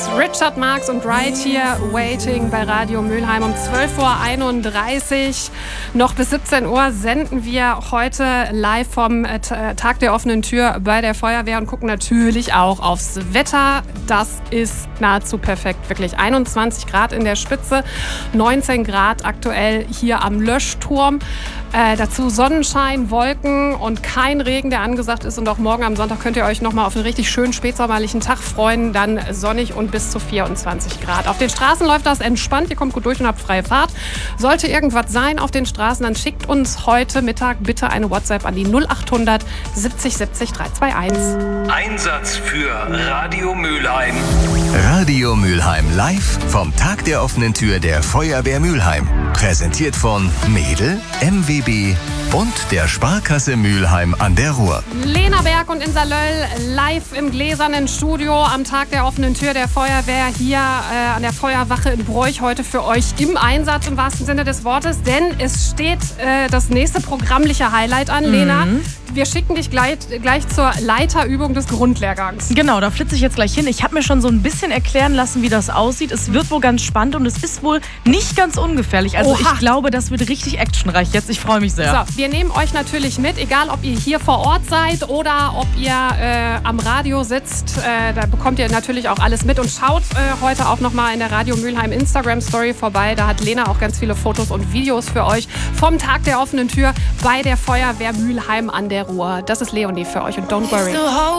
Richard Marx und Right Here Waiting bei Radio Mülheim um 12.31 Uhr. Noch bis 17 Uhr senden wir heute live vom Tag der offenen Tür bei der Feuerwehr und gucken natürlich auch aufs Wetter. Das ist nahezu perfekt, wirklich 21 Grad in der Spitze, 19 Grad aktuell hier am Löschturm. Dazu Sonnenschein, Wolken und kein Regen, der angesagt ist. Und auch morgen am Sonntag könnt ihr euch nochmal auf einen richtig schönen spätsommerlichen Tag freuen. Dann sonnig und bis zu 24 Grad. Auf den Straßen läuft das entspannt. Ihr kommt gut durch und habt freie Fahrt. Sollte irgendwas sein auf den Straßen, dann schickt uns heute Mittag bitte eine WhatsApp an die 0800 70 70 321. Einsatz für Radio Mülheim. Radio Mülheim live vom Tag der offenen Tür der Feuerwehr Mülheim. Präsentiert von Mädel, MWB und der Sparkasse Mülheim an der Ruhr. Lena Berg und Insa Löll live im gläsernen Studio am Tag der offenen Tür der Feuerwehr hier an der Feuerwache in Broich. Heute für euch im Einsatz im wahrsten Sinne des Wortes, denn es steht das nächste programmliche Highlight an. Lena, wir schicken dich gleich zur Leiterübung des Grundlehrgangs. Genau, da flitze ich jetzt gleich hin. Ich habe mir schon so ein bisschen erklären lassen, wie das aussieht. Es wird wohl ganz spannend und es ist wohl nicht ganz ungefährlich. Also ich glaube, das wird richtig actionreich jetzt. Ich freue mich sehr. So, wir nehmen euch natürlich mit, egal ob ihr hier vor Ort seid oder ob ihr am Radio sitzt. Da bekommt ihr natürlich auch alles mit und schaut heute auch nochmal in der Radio Mülheim Instagram-Story vorbei. Da hat Lena auch ganz viele Fotos und Videos für euch vom Tag der offenen Tür bei der Feuerwehr Mülheim an der Ruhr. Das ist Leonie für euch und don't worry.